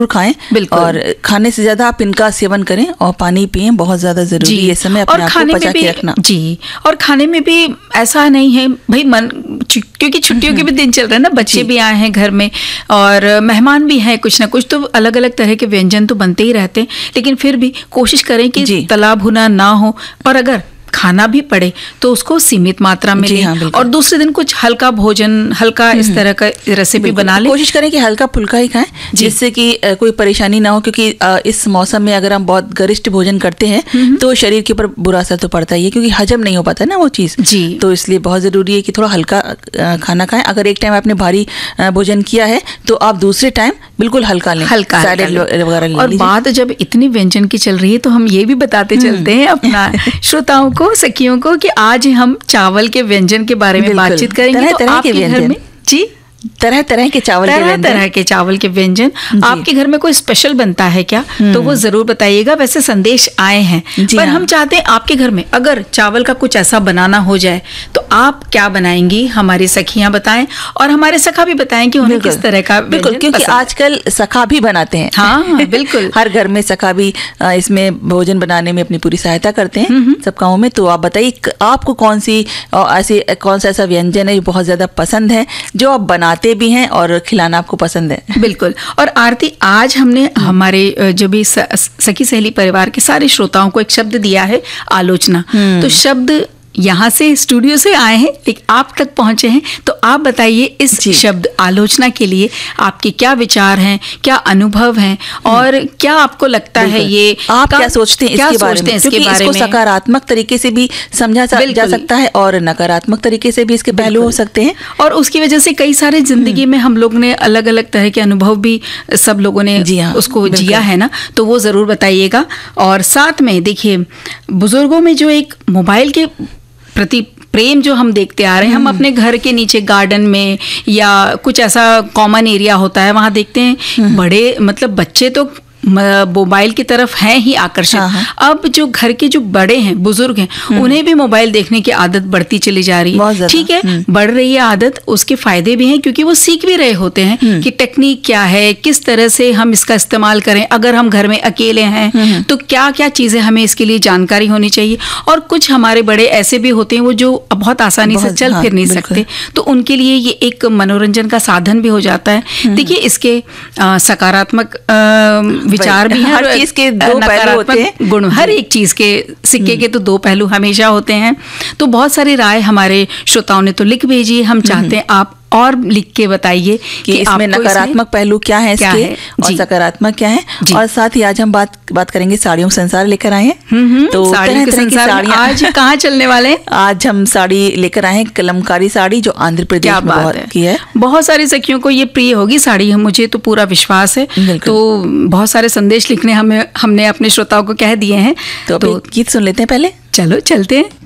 खाएं और खाने से ज्यादा आप इनका सेवन करें और पानी पिएं, बहुत ज्यादा जरूरी है इस समय अपने आप को बचा के रखना। जी, और खाने में भी ऐसा नहीं है भाई क्योंकि छुट्टियों के भी दिन चल रहे हैं ना, बच्चे भी आए हैं घर में और मेहमान भी हैं, कुछ ना कुछ तो अलग अलग तरह के व्यंजन तो बनते ही रहते हैं, लेकिन फिर भी कोशिश करें कि तला भुना ना हो, और अगर खाना भी पड़े तो उसको सीमित मात्रा में लें। हाँ, और दूसरे दिन कुछ हल्का भोजन, हल्का इस तरह का रेसिपी बना लें। कोशिश करें कि हल्का फुल्का ही खाएं, जिससे कि कोई परेशानी ना हो, क्योंकि इस मौसम में अगर हम बहुत गरिष्ठ भोजन करते हैं तो शरीर के ऊपर बुरा असर तो पड़ता ही है, क्योंकि हजम नहीं हो पाता है ना वो चीज़। तो इसलिए बहुत ज़रूरी है कि थोड़ा हल्का खाना खाएं। अगर एक टाइम आपने भारी भोजन किया है तो आप दूसरे टाइम बिल्कुल हल्का लें, हल्का वगैरह। और बात जब इतनी व्यंजन की चल रही है तो हम ये भी बताते चलते हैं अपना श्रोताओं को, सखियों को, कि आज हम चावल के व्यंजन के बारे में बातचीत करेंगे। तो आपके घर में जी तरह तरह के चावल के व्यंजन आपके घर में कोई स्पेशल बनता है क्या, तो वो जरूर बताइएगा। वैसे संदेश आए हैं, पर हम चाहते हैं आपके घर में अगर चावल का कुछ ऐसा बनाना हो जाए तो आप क्या बनाएंगी, हमारी सखियां बताएं और हमारे सखा भी बताएं कि उन्हें किस तरह का। बिल्कुल, क्योंकि आजकल सखा भी बनाते हैं। हाँ बिल्कुल हर घर में सखा भी इसमें भोजन बनाने में अपनी पूरी सहायता करते हैं सब कामों में। तो आप बताइए आपको कौन सा ऐसा व्यंजन है जो बहुत ज्यादा पसंद है, जो आप बनाते भी हैं और खिलाना आपको पसंद है। बिल्कुल। और आरती, आज हमने हमारे जो भी सखी सहेली परिवार के सारे श्रोताओं को एक शब्द दिया है, आलोचना। तो शब्द यहाँ से स्टूडियो से आए हैं लेकिन आप तक पहुंचे हैं, तो आप बताइए इस शब्द आलोचना के लिए आपके क्या विचार हैं, क्या अनुभव हैं और क्या आपको लगता है, ये आप क्या सोचते हैं इसके बारे में? क्योंकि इसको सकारात्मक तरीके से भी समझा जा सकता है और नकारात्मक तरीके से भी इसके पहलू हो सकते हैं, और उसकी वजह से कई सारे जिंदगी में हम लोग ने अलग अलग तरह के अनुभव भी सब लोगों ने उसको जिया है ना, तो वो जरूर बताइएगा। और साथ में देखिए, बुजुर्गों में जो एक मोबाइल के प्रति प्रेम जो हम देखते आ रहे हैं, हम अपने घर के नीचे गार्डन में या कुछ ऐसा कॉमन एरिया होता है, वहां देखते हैं बड़े मतलब बच्चे तो मोबाइल की तरफ हैं ही आकर्षित। अब जो घर के जो बड़े हैं, बुजुर्ग हैं, उन्हें भी मोबाइल देखने की आदत बढ़ती चली जा रही है। ठीक है, बढ़ रही है आदत, उसके फायदे भी हैं क्योंकि वो सीख भी रहे होते हैं कि टेक्निक क्या है, किस तरह से हम इसका इस्तेमाल करें। अगर हम घर में अकेले हैं तो क्या क्या चीजें हमें इसके लिए जानकारी होनी चाहिए। और कुछ हमारे बड़े ऐसे भी होते हैं वो जो बहुत आसानी से चल फिर नहीं सकते, तो उनके लिए ये एक मनोरंजन का साधन भी हो जाता है। देखिए, इसके सकारात्मक विचार भी हैं, हर चीज के दो पहलू होते हैं, गुण, हर एक चीज के सिक्के के तो दो पहलू हमेशा होते हैं। तो बहुत सारी राय हमारे श्रोताओं ने तो लिख भेजी है, हम चाहते हैं आप और लिख के बताइए कि इसमें नकारात्मक पहलू क्या है इसके और सकारात्मक क्या है। और साथ ही आज हम बात करेंगे साड़ियों का संसार लेकर आए हैं। तो साड़ियों के संसार आज कहाँ चलने वाले हैं? आज हम साड़ी लेकर आए हैं, कलमकारी साड़ी, जो आंध्र प्रदेश में बहुत की है। बहुत सारी सखियों को ये प्रिय होगी साड़ी, मुझे तो पूरा विश्वास है। तो बहुत सारे संदेश लिखने हमने अपने श्रोताओं को कह दिए हैं। तो गीत सुन लेते हैं पहले, चलो चलते हैं।